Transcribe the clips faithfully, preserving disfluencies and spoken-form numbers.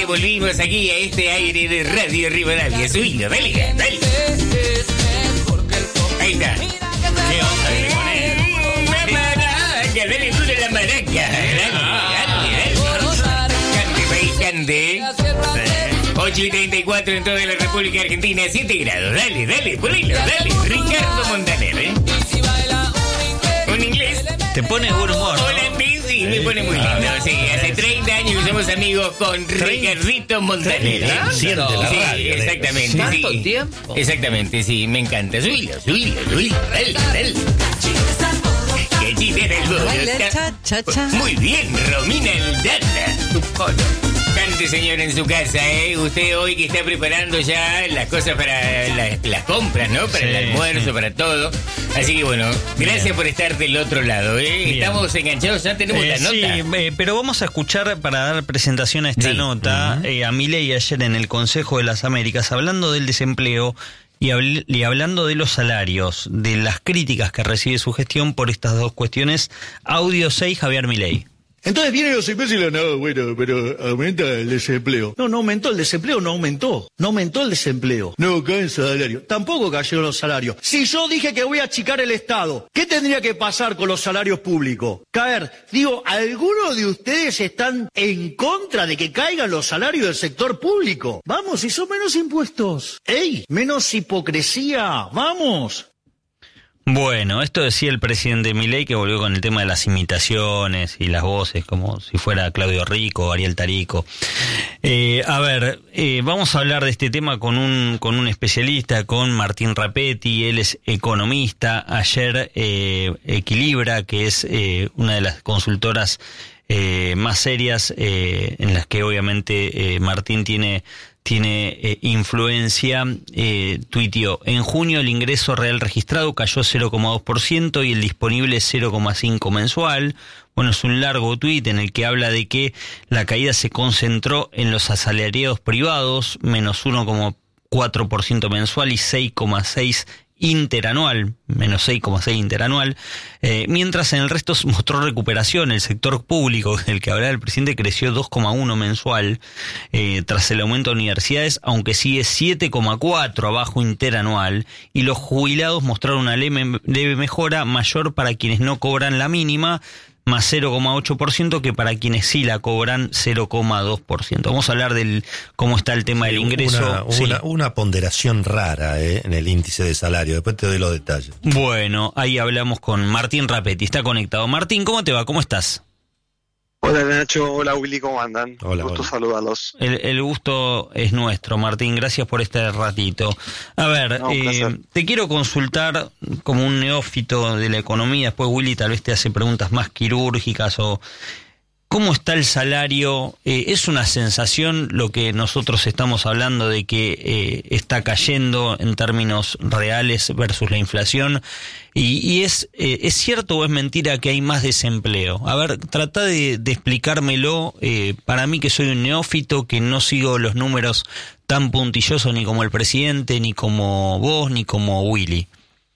volvimos aquí a este aire de Radio Rivadavia. Subilo, dale, dale. Ahí está. ¿Qué onda de poner? Una maraca, dale duro la maraca. Dale, dale, dale. Cante, país, cante. ocho y treinta y cuatro en toda la República Argentina, siete grados. Dale, dale, ponelo, dale. Ricardo Montaner, ¿eh? Un inglés. Te pone buen humor, ¿no? Holandés, sí, me pone muy lindo. Sí, hace treinta años que somos amigos con Ricardito Montaner. ¿eh? Siente la Sí, radio. exactamente. ¿Tanto Sí. tiempo? Exactamente, sí, me encanta. Subilo, subilo, subilo. Dale, dale. Cachita del bolo. Baila cha, cha, cha. Muy bien, Romina Aldana. Tu colo. Cante, señor, en su casa, ¿eh? Usted hoy que está preparando ya las cosas para la- las compras, ¿no? Para Sí, el almuerzo, sí. para todo. Así que bueno, gracias Bien. por estar del otro lado, ¿eh? Bien. Estamos enganchados, ya tenemos Eh, la nota. sí, eh, pero vamos a escuchar para dar presentación a esta Sí. nota Ujú. eh, a Milei ayer en el Consejo de las Américas, hablando del desempleo y, habl- y hablando de los salarios, de las críticas que recibe su gestión por estas dos cuestiones. Audio seis, Javier Milei. Entonces vienen los imbéciles, no, bueno, pero aumenta el desempleo. No, no aumentó el desempleo, no aumentó. No aumentó el desempleo. No cae el salario. Tampoco cayeron los salarios. Si yo dije que voy a achicar el Estado, ¿qué tendría que pasar con los salarios públicos? Caer. Digo, ¿algunos de ustedes están en contra de que caigan los salarios del sector público? Vamos, si son menos impuestos. ¡Ey! Menos hipocresía. Vamos. Bueno, esto decía el presidente Milei, que volvió con el tema de las imitaciones y las voces, como si fuera Claudio Rico o Ariel Tarico. Eh, a ver, eh, vamos a hablar de este tema con un con un especialista, con Martín Rapetti. Él es economista. Ayer eh, Equilibra, que es eh, una de las consultoras eh, más serias, eh, en las que obviamente eh, Martín tiene... tiene eh, influencia, eh, tuiteó: en junio el ingreso real registrado cayó cero coma dos por ciento y el disponible cero coma cinco por ciento mensual. Bueno, es un largo tuit en el que habla de que la caída se concentró en los asalariados privados, menos uno coma cuatro por ciento mensual y seis coma seis por ciento interanual, menos seis coma seis interanual, eh, mientras en el resto mostró recuperación. El sector público, del que hablaba el presidente, creció dos coma uno mensual eh, tras el aumento de universidades, aunque sigue siete coma cuatro abajo interanual, y los jubilados mostraron una leve, leve mejora mayor para quienes no cobran la mínima, más cero coma ocho por ciento, que para quienes sí la cobran cero coma dos por ciento. Vamos a hablar del cómo está el tema del ingreso. Una, Sí. una, una ponderación rara eh, en el índice de salario. Después te doy los detalles. Bueno, ahí hablamos con Martín Rapetti, está conectado. Martín, ¿cómo te va? ¿Cómo estás? Hola Nacho, hola Willy, ¿cómo andan? Hola, Gusto hola. saludarlos. El, el gusto es nuestro, Martín, gracias por este ratito. A ver, No, un eh, placer. te quiero consultar como un neófito de la economía, después Willy tal vez te hace preguntas más quirúrgicas o... ¿Cómo está el salario? Eh, ¿Es una sensación lo que nosotros estamos hablando de que eh, está cayendo en términos reales versus la inflación? ¿Y, y es, eh, es cierto o es mentira que hay más desempleo? A ver, trata de, de explicármelo, eh, para mí que soy un neófito, que no sigo los números tan puntillosos ni como el presidente, ni como vos, ni como Willy.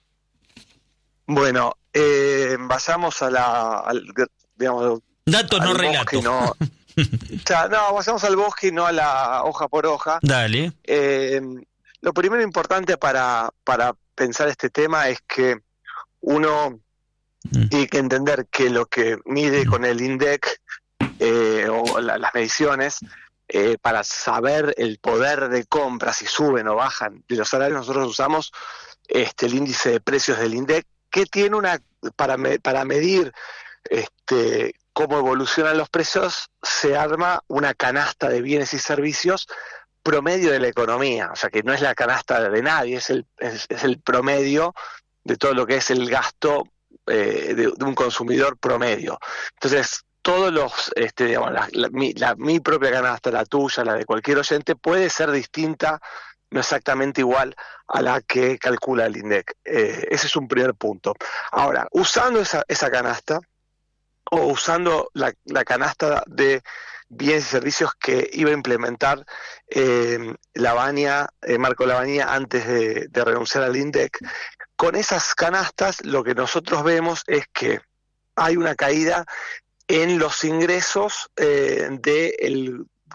Bueno, eh, vayamos a la, al, digamos, Datos, no al relatos. bosque, no, o sea, no, vayamos al bosque y no a la hoja por hoja. Dale. Eh, lo primero importante para, para pensar este tema es que uno Mm. tiene que entender que lo que mide con el INDEC eh, o la- las mediciones eh, para saber el poder de compra, si suben o bajan de los salarios, nosotros usamos este el índice de precios del INDEC, que tiene una, para, me- para medir este cómo evolucionan los precios, se arma una canasta de bienes y servicios promedio de la economía, o sea que no es la canasta de nadie, es el, es, es el promedio de todo lo que es el gasto eh, de, de un consumidor promedio. Entonces, todos los, este, digamos, la, la, mi, la, mi propia canasta, la tuya, la de cualquier oyente, puede ser distinta, no exactamente igual a la que calcula el INDEC. Eh, ese es un primer punto. Ahora, usando esa, esa canasta, o usando la, la canasta de bienes y servicios que iba a implementar eh, Lavagna, eh, Marco Lavagna, antes de, de renunciar al INDEC, con esas canastas lo que nosotros vemos es que hay una caída en los ingresos eh, de el,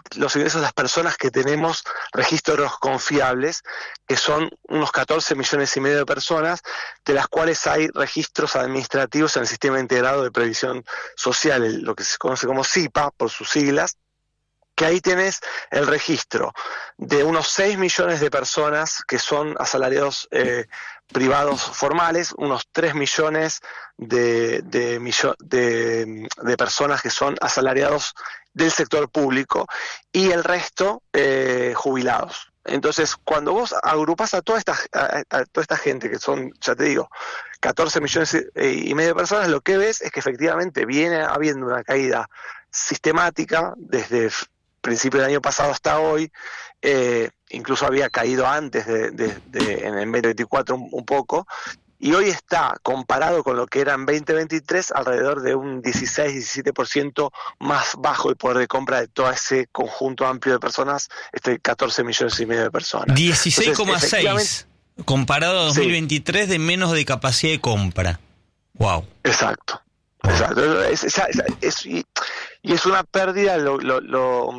los ingresos de las personas que tenemos registros confiables, que son unos catorce millones y medio de personas, de las cuales hay registros administrativos en el Sistema Integrado de Previsión Social, el, lo que se conoce como S I P A, por sus siglas, que ahí tenés el registro de unos seis millones de personas que son asalariados eh, privados formales, unos tres millones de, de, millo, de, de personas que son asalariados del sector público y el resto eh, jubilados. Entonces, cuando vos agrupás a toda esta, a, a toda esta gente, que son, ya te digo, catorce millones y medio de personas, lo que ves es que efectivamente viene habiendo una caída sistemática desde principio del año pasado hasta hoy, eh, incluso había caído antes de, de, de en el veinte veinticuatro un, un poco, y hoy está, comparado con lo que era en veinte veintitrés, alrededor de un dieciséis a diecisiete por ciento más bajo el poder de compra de todo ese conjunto amplio de personas, este catorce millones y medio de personas. dieciséis coma seis, comparado a dos mil veintitrés, sí, de menos de capacidad de compra. Wow. Exacto. Exacto, es, es, es, es, y, y es una pérdida, lo, lo, lo,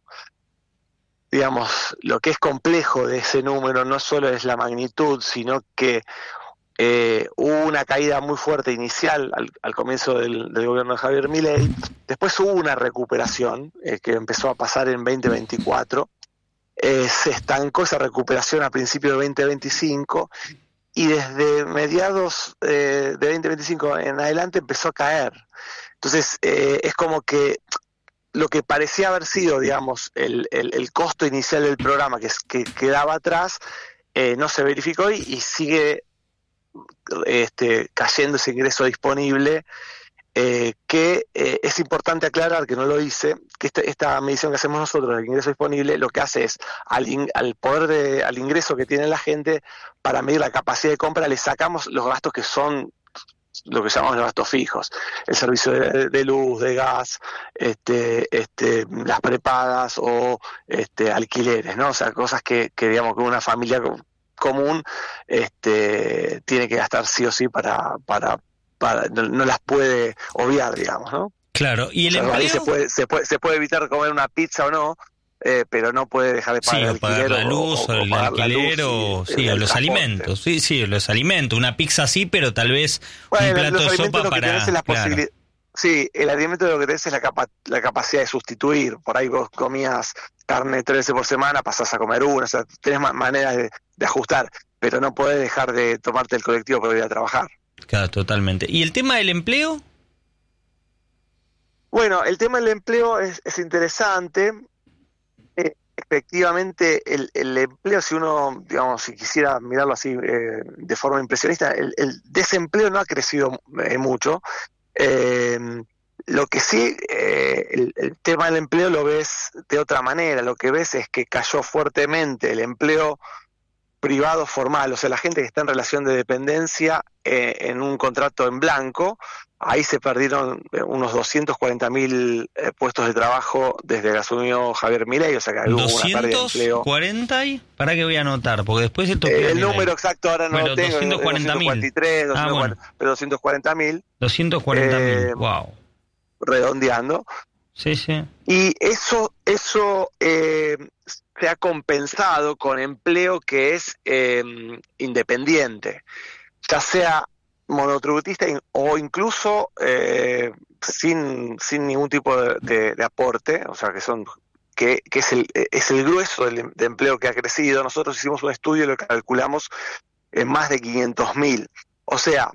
digamos, lo que es complejo de ese número no solo es la magnitud, sino que eh, hubo una caída muy fuerte inicial al, al comienzo del, del gobierno de Javier Milei, después hubo una recuperación eh, que empezó a pasar en veinte veinticuatro, eh, se estancó esa recuperación a principios de veinte veinticinco, y desde mediados eh, de veinte veinticinco en adelante empezó a caer. Entonces, eh, es como que lo que parecía haber sido, digamos, el, el, el costo inicial del programa que, que quedaba atrás, eh, no se verificó y, y sigue este, cayendo ese ingreso disponible, eh, que eh, es importante aclarar, que no lo hice, que este, esta medición que hacemos nosotros del ingreso disponible lo que hace es al, in, al poder de, al ingreso que tiene la gente, para medir la capacidad de compra le sacamos los gastos que son lo que llamamos los gastos fijos, el servicio de, de luz, de gas, este, este, las prepagas o este, alquileres, ¿no? O sea, cosas que, que digamos que una familia común este, tiene que gastar sí o sí para, para Para, no, no las puede obviar, digamos, ¿no? Claro, y el o sea, empleo... ahí se puede, se puede se puede evitar comer una pizza o no, eh, pero no puede dejar de pagar sí, el alquiler, pagar la luz, o, o, o el alquiler, o, sí, o los transporte. alimentos, sí, sí, los alimentos, una pizza sí, pero tal vez bueno, un plato de sopa para... Claro. Sí, el alimento lo que tenés es la, capa la capacidad de sustituir. Por ahí vos comías carne tres veces por semana, pasás a comer una, o sea, tenés ma maneras de, de ajustar, pero no podés dejar de tomarte el colectivo para ir a trabajar. Claro, totalmente. ¿Y el tema del empleo? Bueno, el tema del empleo es, es interesante. Eh, efectivamente, el, el empleo, si uno, digamos, si quisiera mirarlo así eh, de forma impresionista, el, el desempleo no ha crecido eh, mucho. Eh, lo que sí, eh, el, el tema del empleo lo ves de otra manera. Lo que ves es que cayó fuertemente el empleo privado formal, o sea, la gente que está en relación de dependencia eh, en un contrato en blanco. Ahí se perdieron unos doscientos cuarenta mil eh, puestos de trabajo desde que asumió Javier Milei, o sea que hubo una pérdida de empleo. ¿doscientos cuarenta y? ¿Para qué voy a anotar? Porque después esto eh, el número exacto ahora no bueno, lo tengo, doscientos cuarenta mil. doscientos cuarenta y tres, ah, bueno. pero doscientos cuarenta mil. doscientos cuarenta mil, eh, wow. Redondeando. Sí, sí. Y eso, eso eh, se ha compensado con empleo que es eh, independiente, ya sea monotributista o incluso eh, sin sin ningún tipo de, de, de aporte, o sea que son que, que es el es el grueso del, de empleo que ha crecido. Nosotros hicimos un estudio y lo calculamos en más de quinientos mil, o sea,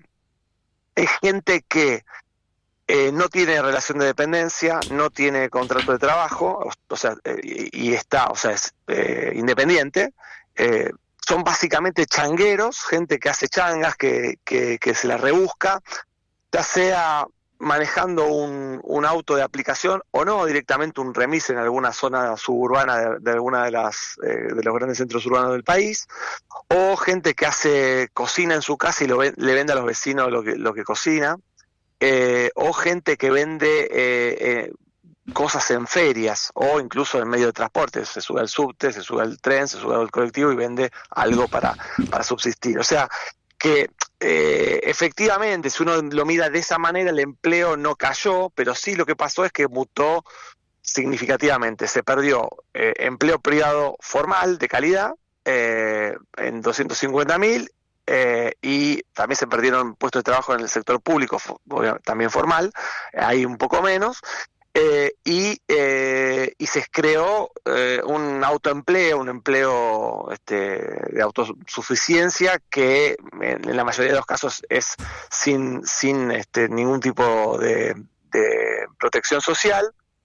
es gente que Eh, no tiene relación de dependencia, no tiene contrato de trabajo, o, o sea, eh, y, y está, o sea, es eh, independiente. Eh, son básicamente changueros, gente que hace changas, que, que, que se las rebusca, ya sea manejando un, un auto de aplicación o no, directamente un remis en alguna zona suburbana de, de alguna de las eh, de los grandes centros urbanos del país, o gente que hace cocina en su casa y lo ve, le vende a los vecinos lo que, lo que cocina. Eh, o gente que vende eh, eh, cosas en ferias o incluso en medio de transporte, se sube al subte, se sube al tren, se sube al colectivo y vende algo para, para subsistir. O sea que eh, efectivamente, si uno lo mira de esa manera, el empleo no cayó, pero sí lo que pasó es que mutó significativamente. Se perdió eh, empleo privado formal de calidad eh, en doscientos cincuenta mil eh, y también se perdieron puestos de trabajo en el sector público, también formal, hay un poco menos. Eh, y, eh, y se creó eh, un autoempleo, un empleo este, de autosuficiencia que en, en la mayoría de los casos es sin, sin este, ningún tipo de, de protección social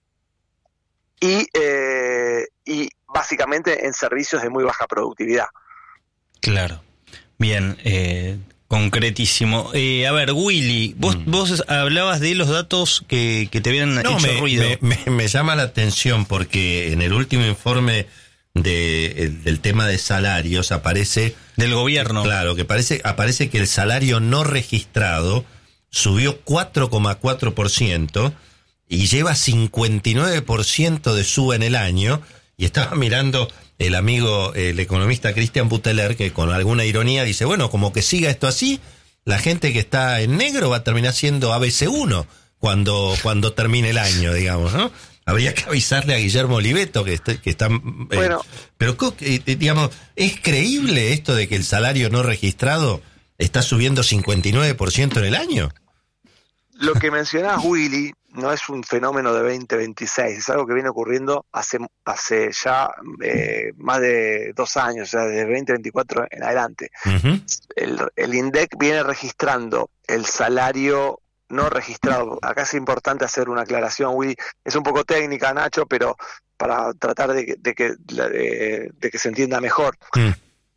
y, eh, y básicamente en servicios de muy baja productividad. Claro. Bien, eh... concretísimo. Eh, a ver, Willy, vos, mm. vos hablabas de los datos que, que te habían no, hecho me, ruido. Me, me, me llama la atención porque en el último informe de, el, del tema de salarios aparece... Del gobierno. Claro, que parece, aparece que el salario no registrado subió cuatro coma cuatro por ciento y lleva cincuenta y nueve por ciento de suba en el año. Y estaba mirando... el amigo, el economista Christian Buteler, que con alguna ironía dice, bueno, como que siga esto así, la gente que está en negro va a terminar siendo A B C uno cuando, cuando termine el año, digamos, ¿no? Habría que avisarle a Guillermo Oliveto que, está, que está... Eh, bueno, pero, eh, digamos, ¿es creíble esto de que el salario no registrado está subiendo cincuenta y nueve por ciento en el año? Lo que mencionás, Willy, no es un fenómeno de veinte veintiséis, es algo que viene ocurriendo hace hace ya eh, más de dos años, o sea, desde veinte veinticuatro en adelante. Uh-huh. El, el INDEC viene registrando el salario no registrado. Acá es importante hacer una aclaración, Willy, es un poco técnica, Nacho, pero para tratar de, de, que, de, de que se entienda mejor. Uh-huh.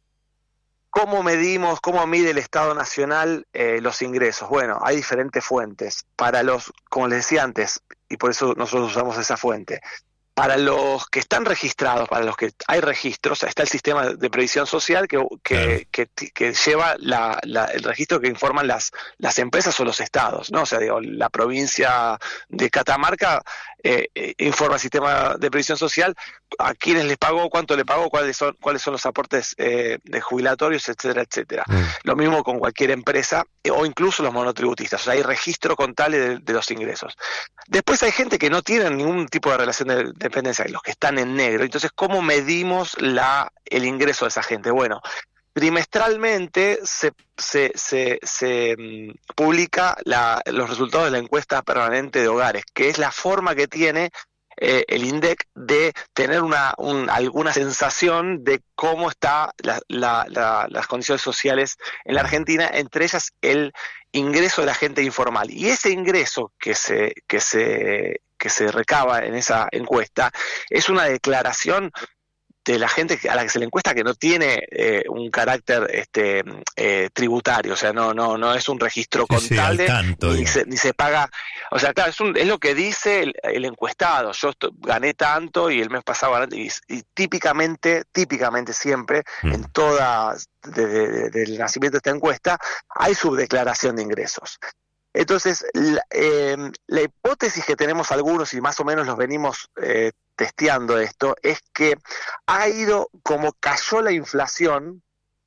¿Cómo medimos, cómo mide el Estado Nacional eh, los ingresos? Bueno, hay diferentes fuentes. Para los, como les decía antes, y por eso nosotros usamos esa fuente, para los que están registrados, para los que hay registros, está el sistema de previsión social que, que, claro. que, que lleva la, la, el registro que informan las, las empresas o los estados, ¿no? O sea, digo, la provincia de Catamarca eh, eh, informa el sistema de previsión social, a quiénes les pagó, cuánto le pagó, cuáles son, cuáles son los aportes eh, de jubilatorios, etcétera, etcétera. Mm. Lo mismo con cualquier empresa eh, o incluso los monotributistas, o sea, hay registro contable de, de los ingresos. Después hay gente que no tiene ningún tipo de relación de, de dependencia, los que están en negro. Entonces, ¿cómo medimos la el ingreso de esa gente? Bueno, trimestralmente se, se, se, se um, publica la, los resultados de la encuesta permanente de hogares, que es la forma que tiene eh, el INDEC de tener una un, alguna sensación de cómo está la, la, la, las condiciones sociales en la Argentina, entre ellas el ingreso de la gente informal. Y ese ingreso que se que se que se recaba en esa encuesta es una declaración de la gente a la que se le encuesta que no tiene eh, un carácter este eh, tributario, o sea, no no no es un registro contable, sí, tanto, ni, se, ni se paga, o sea, claro, es, un, es lo que dice el, el encuestado, yo estoy, gané tanto y el mes pasado gané, y, y típicamente, típicamente siempre, mm. en toda, desde de, el nacimiento de esta encuesta, hay subdeclaración de ingresos. Entonces, la, eh, la hipótesis que tenemos algunos, y más o menos los venimos eh, testeando esto, es que ha ido, como cayó la inflación,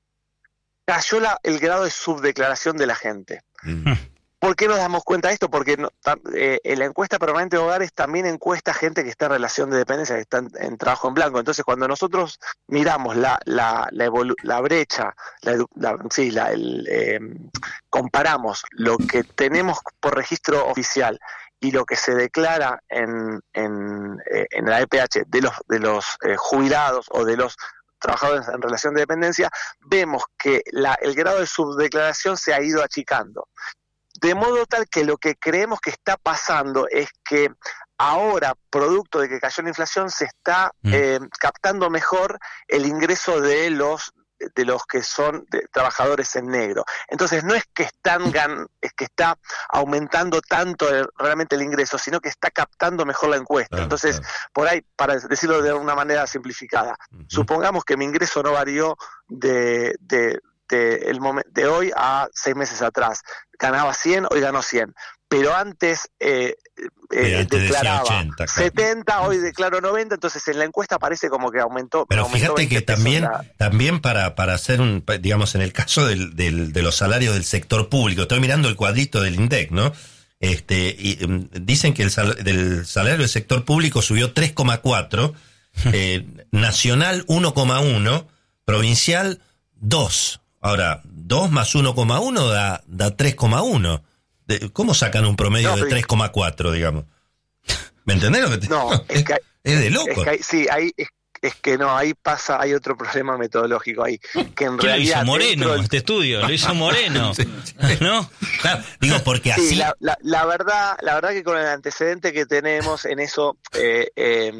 cayó la, el grado de subdeclaración de la gente. Mm. ¿Por qué nos damos cuenta de esto? Porque no, eh, en la encuesta permanente de hogares también encuesta gente que está en relación de dependencia, que está en, en trabajo en blanco. Entonces, cuando nosotros miramos la la la, evolu- la brecha, la, la, sí, la, el, eh, comparamos lo que tenemos por registro oficial y lo que se declara en en, eh, en la E P H de los de los eh, jubilados o de los trabajadores en relación de dependencia, vemos que la, el grado de subdeclaración se ha ido achicando. De modo tal que lo que creemos que está pasando es que ahora, producto de que cayó la inflación, se está mm. eh, captando mejor el ingreso de los de los que son de, trabajadores en negro. Entonces no es que están gan, es que está aumentando tanto el, realmente el ingreso, sino que está captando mejor la encuesta. Claro, Entonces, claro. por ahí, para decirlo de una manera simplificada, uh-huh. supongamos que mi ingreso no varió de, de De, el momen- de hoy a seis meses atrás. Ganaba cien, hoy ganó cien. Pero antes, eh, eh, antes declaraba ochenta, claro. setenta, hoy declaro noventa, entonces en la encuesta parece como que aumentó. Pero aumentó fíjate que también, la... también para, para hacer un, digamos, en el caso del, del, de los salarios del sector público, estoy mirando el cuadrito del INDEC, ¿no? Este, y, um, dicen que el sal, del salario del sector público subió tres coma cuatro, eh, nacional uno coma uno, provincial dos. Ahora, dos más uno coma uno da, da tres coma uno. ¿Cómo sacan un promedio no, de tres coma cuatro, digamos? ¿Me entendés lo que te No, es, que hay, es de loco. Es que hay, sí, hay, es, es que no, ahí pasa, hay otro problema metodológico ahí. Que en ¿Quién realidad lo hizo Moreno, del... este estudio? Lo hizo Moreno, sí, sí. ¿No? Claro, digo, porque sí, así... La, la, la verdad, la verdad que con el antecedente que tenemos en eso... Eh, eh,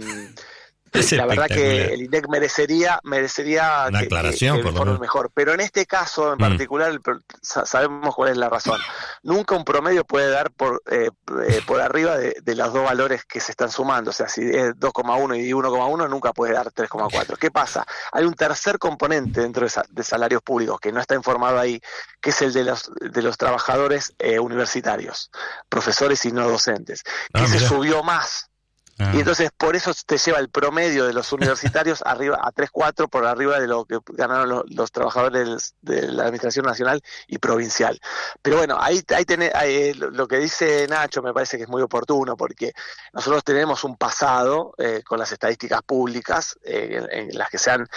Es la verdad que el INDEC merecería merecería una que, aclaración, que, que por lo mejor, pero en este caso en particular mm. el, sabemos cuál es la razón. Nunca un promedio puede dar por eh, eh, por arriba de, de los dos valores que se están sumando, o sea, si es dos coma uno y uno coma uno nunca puede dar tres coma cuatro. ¿Qué pasa? Hay un tercer componente dentro de, de salarios públicos que no está informado ahí, que es el de los de los trabajadores eh, universitarios, profesores y no docentes, que ah, se subió más. Ah. Y entonces por eso te lleva el promedio de los universitarios arriba a tres coma cuatro por arriba de lo que ganaron los, los trabajadores de la Administración Nacional y Provincial. Pero bueno, ahí, ahí tenés, ahí, lo que dice Nacho me parece que es muy oportuno, porque nosotros tenemos un pasado eh, con las estadísticas públicas eh, en, en las que se han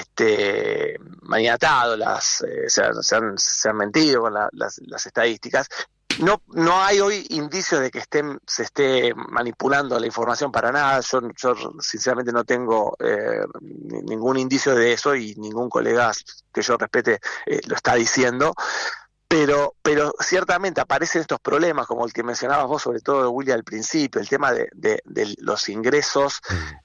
este, maniatado, las, eh, se, han, se, han, se han mentido con la, las, las estadísticas. No, no hay hoy indicios de que estén, se esté manipulando la información para nada. Yo, yo sinceramente no tengo eh, ningún indicio de eso y ningún colega que yo respete eh, lo está diciendo. Pero, pero ciertamente aparecen estos problemas, como el que mencionabas vos, sobre todo, Willy, al principio, el tema de, de, de los ingresos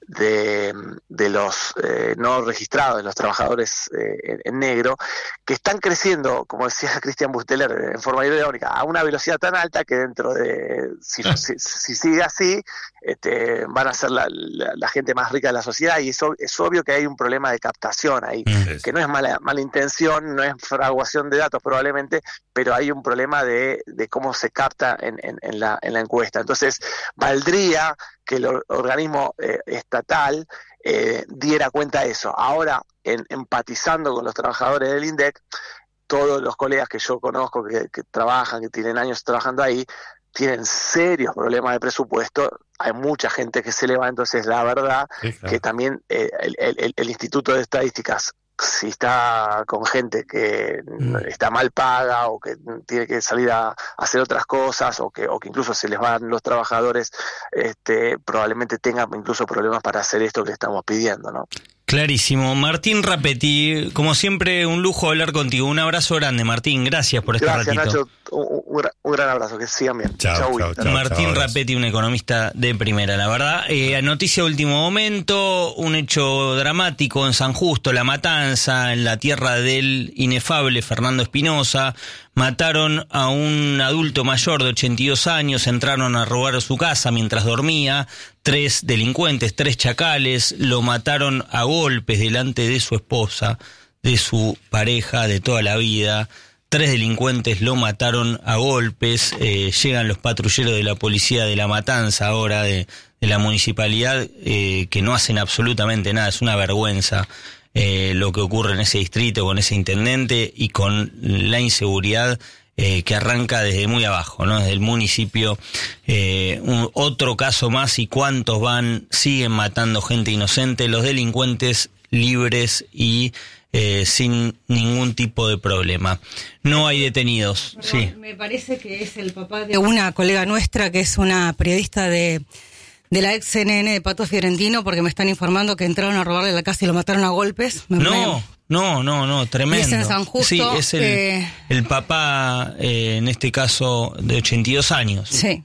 de, de los eh, no registrados, de los trabajadores eh, en, en negro, que están creciendo, como decía Cristian Busteler, en forma irónica, a una velocidad tan alta que dentro de, si, si, si sigue así, este, van a ser la, la, la gente más rica de la sociedad, y eso es obvio que hay un problema de captación ahí, mm. que no es mala, mala intención, no es fraguación de datos probablemente, pero hay un problema de, de cómo se capta en, en, en, la, en la encuesta. Entonces, valdría que el organismo eh, estatal eh, diera cuenta de eso. Ahora, en, empatizando con los trabajadores del INDEC, todos los colegas que yo conozco que, que trabajan, que tienen años trabajando ahí, tienen serios problemas de presupuesto. Hay mucha gente que se le va, entonces la verdad sí, claro. que también eh, el, el, el Instituto de Estadísticas, si está con gente que mm. está mal paga o que tiene que salir a hacer otras cosas o que, o que incluso se les van los trabajadores, este, probablemente tengan incluso problemas para hacer esto que le estamos pidiendo, ¿no? Clarísimo. Martín Rapetti, como siempre, un lujo hablar contigo. Un abrazo grande, Martín. Gracias por este Gracias, ratito. Nacho. Un, un, un gran abrazo. Que sigan bien. Chao, chau, chau, chau, Martín chau, Rapetti, un economista de primera, la verdad. Eh, noticia de último momento, un hecho dramático en San Justo, La Matanza, en la tierra del inefable Fernando Espinosa. Mataron a un adulto mayor de ochenta y dos años, entraron a robar su casa mientras dormía. Tres delincuentes, tres chacales, lo mataron a golpes delante de su esposa, de su pareja de toda la vida. Tres delincuentes lo mataron a golpes. Eh, llegan los patrulleros de la policía de La Matanza ahora, de, de la municipalidad, eh, que no hacen absolutamente nada. Es una vergüenza eh, lo que ocurre en ese distrito con ese intendente y con la inseguridad Eh, que arranca desde muy abajo, ¿no? Desde el municipio. Eh, un, otro caso más, y cuántos van, siguen matando gente inocente, los delincuentes libres y eh, sin ningún tipo de problema. No hay detenidos. Pero sí. Me parece que es el papá de una colega nuestra que es una periodista de de la ex C N N de Pato Fiorentino, porque me están informando que entraron a robarle la casa y lo mataron a golpes. Me no, me... no, no, no, tremendo. Y es en San Justo. Sí, es el, eh... el papá, eh, en este caso, de ochenta y dos años. Sí.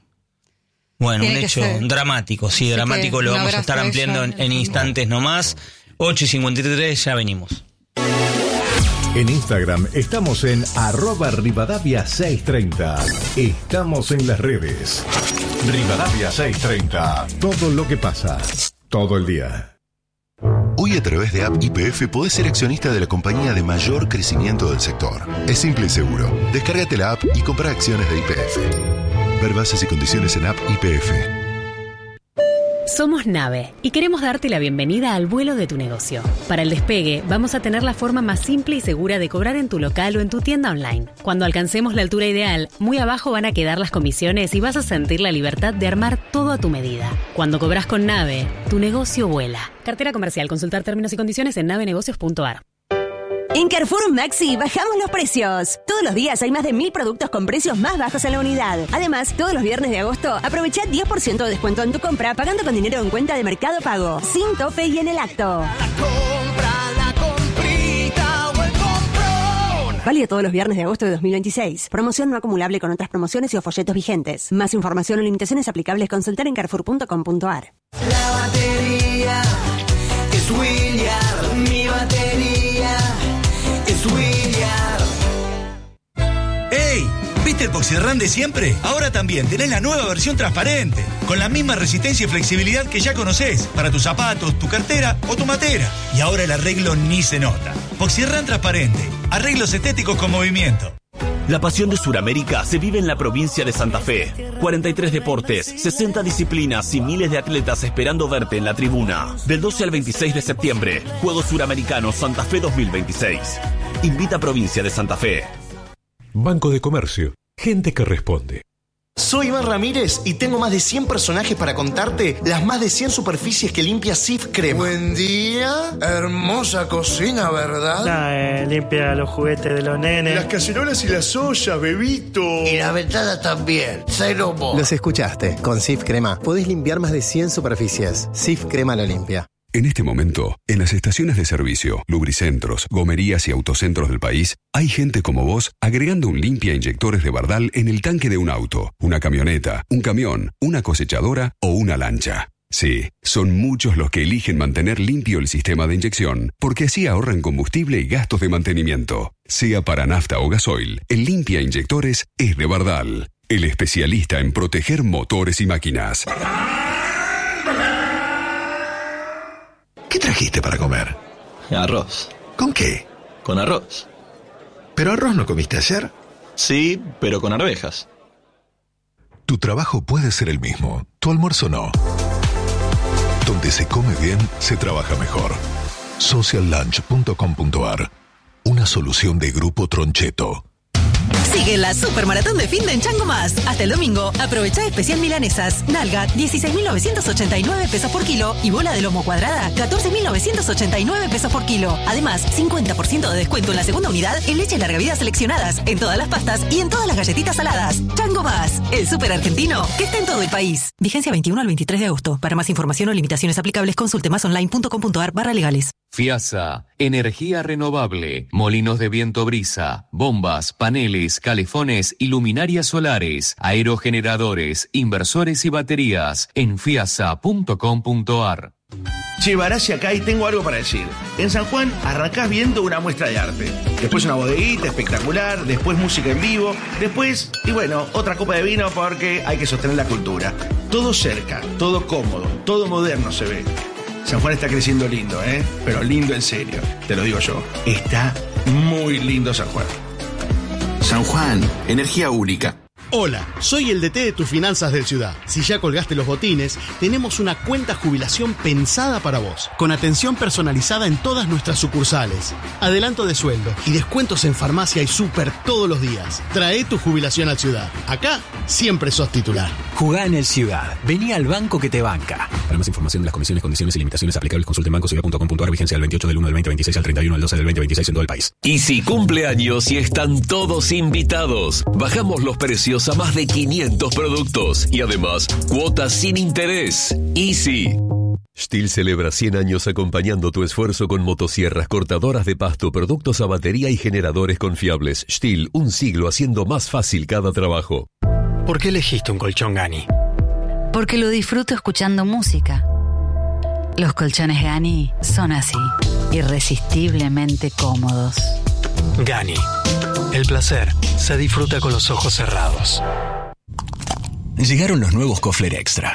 Bueno, Tiene un hecho ser. dramático, sí, Así dramático, lo vamos a estar ampliando en, en instantes nomás. ocho y cincuenta y tres, ya venimos. En Instagram estamos en arroba Rivadavia seiscientos treinta. Estamos en las redes. Rivadavia seiscientos treinta. Todo lo que pasa, todo el día. Hoy a través de App Y P F podés ser accionista de la compañía de mayor crecimiento del sector. Es simple y seguro. Descárgate la app y compra acciones de Y P F. Ver bases y condiciones en App Y P F. Somos Nave y queremos darte la bienvenida al vuelo de tu negocio. Para el despegue, vamos a tener la forma más simple y segura de cobrar en tu local o en tu tienda online. Cuando alcancemos la altura ideal, muy abajo van a quedar las comisiones y vas a sentir la libertad de armar todo a tu medida. Cuando cobras con Nave, tu negocio vuela. Cartera comercial. Consultar términos y condiciones en navenegocios punto a r. En Carrefour Maxi bajamos los precios. Todos los días hay más de mil productos con precios más bajos en la unidad. Además, todos los viernes de agosto aprovecha diez por ciento de descuento en tu compra pagando con dinero en cuenta de Mercado Pago, sin tope y en el acto. La compra, la comprita o el comprón. Válido todos los viernes de agosto de dos mil veintiséis. Promoción no acumulable con otras promociones y o folletos vigentes. Más información o limitaciones aplicables consultar en carrefour punto com punto a r. La batería es William, mi batería es William. ¡Ey! ¿Viste el Poxirran de siempre? Ahora también tenés la nueva versión transparente, con la misma resistencia y flexibilidad que ya conocés, para tus zapatos, tu cartera o tu matera. Y ahora el arreglo ni se nota. Poxirran transparente, arreglos estéticos con movimiento. La pasión de Sudamérica se vive en la provincia de Santa Fe. cuarenta y tres deportes, sesenta disciplinas y miles de atletas esperando verte en la tribuna. Del doce al veintiséis de septiembre, Juegos Suramericanos Santa Fe dos mil veintiséis. Invita a Provincia de Santa Fe. Banco de Comercio. Gente que responde. Soy Iván Ramírez y tengo más de cien personajes para contarte las más de cien superficies que limpia Sif Crema. Buen día, hermosa cocina, ¿verdad? Nah, eh, limpia los juguetes de los nenes. Las cacerolas y las ollas, bebito. Y la ventana también, cero mo. Los escuchaste, con Sif Crema podés limpiar más de cien superficies. Sif Crema lo limpia. En este momento, en las estaciones de servicio, lubricentros, gomerías y autocentros del país, hay gente como vos agregando un limpia inyectores de Bardal en el tanque de un auto, una camioneta, un camión, una cosechadora o una lancha. Sí, son muchos los que eligen mantener limpio el sistema de inyección, porque así ahorran combustible y gastos de mantenimiento. Sea para nafta o gasoil, el limpia inyectores es de Bardal, el especialista en proteger motores y máquinas. ¿Qué trajiste para comer? Arroz. ¿Con qué? Con arroz. ¿Pero arroz no comiste ayer? Sí, pero con arvejas. Tu trabajo puede ser el mismo, tu almuerzo no. Donde se come bien, se trabaja mejor. social lunch punto com punto a r. Una solución de Grupo Troncheto. Sigue la Supermaratón de Fin de en Chango Más. Hasta el domingo, aprovecha especial milanesas. Nalga, dieciséis mil novecientos ochenta y nueve pesos por kilo. Y bola de lomo cuadrada, catorce mil novecientos ochenta y nueve pesos por kilo. Además, cincuenta por ciento de descuento en la segunda unidad en leche larga vida seleccionadas, en todas las pastas y en todas las galletitas saladas. Chango Más, el súper argentino que está en todo el país. Vigencia veintiuno al veintitrés de agosto. Para más información o limitaciones aplicables, consulte masonline punto com punto a r barra legales. FIASA, energía renovable, molinos de viento brisa, bombas, paneles, calefones y luminarias solares, aerogeneradores, inversores y baterías en fiasa punto com punto a r. Che, Barassi acá y tengo algo para decir. En San Juan arrancás viendo una muestra de arte, después una bodeguita espectacular, después música en vivo, después, y bueno, otra copa de vino porque hay que sostener la cultura. Todo cerca, todo cómodo, todo moderno se ve. San Juan está creciendo lindo, ¿eh? Pero lindo en serio, te lo digo yo. Está muy lindo San Juan. San Juan, energía única. Hola, soy el D T de tus finanzas del Ciudad. Si ya colgaste los botines, tenemos una cuenta jubilación pensada para vos, con atención personalizada en todas nuestras sucursales, adelanto de sueldo y descuentos en farmacia y súper todos los días. Trae tu jubilación al Ciudad. Acá siempre sos titular. Jugá en el Ciudad. Vení al banco que te banca. Para más información de las condiciones, condiciones y limitaciones aplicables, consulte en banco ciudad punto com punto a r. Vigencia del veintiocho del uno del veinte veintiséis al treinta y uno del doce del veinte veintiséis en todo el país. Y si cumple años y están todos invitados, bajamos los precios a más de quinientos productos y además cuotas sin interés. Easy. Stihl celebra cien años acompañando tu esfuerzo con motosierras, cortadoras de pasto, productos a batería y generadores confiables. Stihl, un siglo haciendo más fácil cada trabajo. ¿Por qué elegiste un colchón Gani? Porque lo disfruto escuchando música. Los colchones Gani son así, irresistiblemente cómodos. Gani. El placer se disfruta con los ojos cerrados. Llegaron los nuevos Kofler Extra.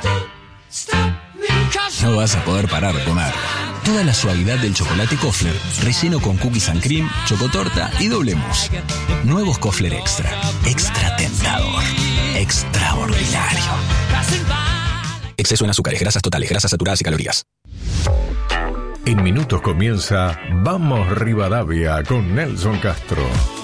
No vas a poder parar de comer. Toda la suavidad del chocolate Kofler, relleno con cookies and cream, chocotorta y doble mousse. Nuevos Kofler Extra. Extra tentador. Extraordinario. Exceso en azúcares, grasas totales, grasas saturadas y calorías. En minutos comienza Vamos Rivadavia con Nelson Castro.